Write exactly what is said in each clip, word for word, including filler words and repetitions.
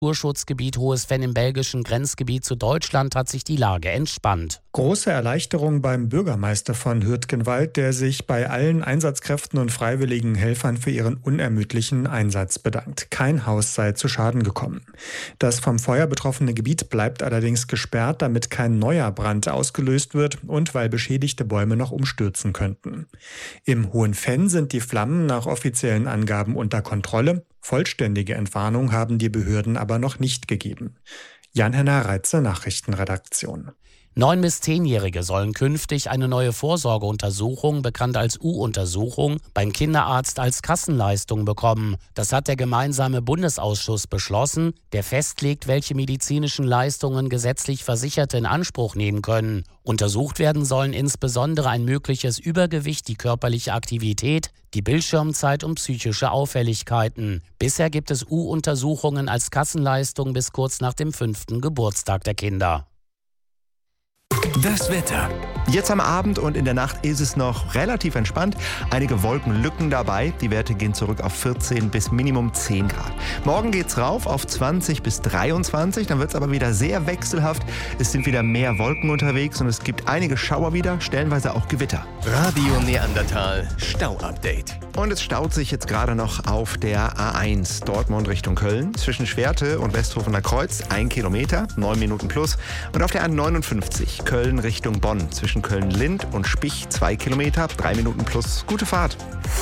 Naturschutzgebiet Hohes Venn im belgischen Grenzgebiet zu Deutschland hat sich die Lage entspannt. Große Erleichterung beim Bürgermeister von Hürtgenwald, der sich bei allen Einsatzkräften und freiwilligen Helfern für ihren unermüdlichen Einsatz bedankt. Kein Haus sei zu Schaden gekommen. Das vom Feuer betroffene Gebiet bleibt allerdings gesperrt, damit kein neuer Brand ausgelöst wird und weil beschädigte Bäume noch umstürzen könnten. Im Hohen Venn sind die Flammen nach offiziellen Angaben unter Kontrolle. Vollständige Entwarnung haben die Behörden aber noch nicht gegeben. Jan-Henner Reitze, Nachrichtenredaktion. Neun- bis zehnjährige sollen künftig eine neue Vorsorgeuntersuchung, bekannt als U-Untersuchung, beim Kinderarzt als Kassenleistung bekommen. Das hat der gemeinsame Bundesausschuss beschlossen, der festlegt, welche medizinischen Leistungen gesetzlich Versicherte in Anspruch nehmen können. Untersucht werden sollen insbesondere ein mögliches Übergewicht, die körperliche Aktivität, die Bildschirmzeit und psychische Auffälligkeiten. Bisher gibt es U-Untersuchungen als Kassenleistung bis kurz nach dem fünften Geburtstag der Kinder. Das Wetter. Jetzt am Abend und in der Nacht ist es noch relativ entspannt. Einige Wolkenlücken dabei. Die Werte gehen zurück auf vierzehn bis Minimum zehn Grad. Morgen geht's rauf auf zwanzig bis dreiundzwanzig. Dann wird's aber wieder sehr wechselhaft. Es sind wieder mehr Wolken unterwegs und es gibt einige Schauer wieder, stellenweise auch Gewitter. Radio Neandertal Stau-Update. Und es staut sich jetzt gerade noch auf der A eins Dortmund Richtung Köln. Zwischen Schwerte und Westhofener Kreuz ein Kilometer, neun Minuten plus. Und auf der A neunundfünfzig Köln Richtung Bonn. Zwischen Köln-Lind und Spich zwei Kilometer, drei Minuten plus. Gute Fahrt.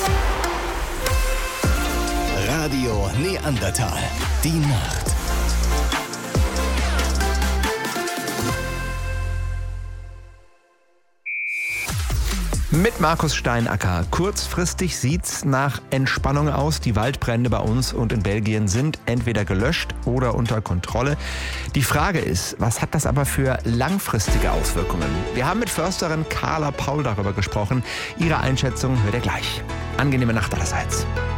Radio Neandertal. Die Nacht. Mit Markus Steinacker. Kurzfristig sieht's nach Entspannung aus. Die Waldbrände bei uns und in Belgien sind entweder gelöscht oder unter Kontrolle. Die Frage ist, was hat das aber für langfristige Auswirkungen? Wir haben mit Försterin Carla Paul darüber gesprochen. Ihre Einschätzung hört ihr gleich. Angenehme Nacht allerseits.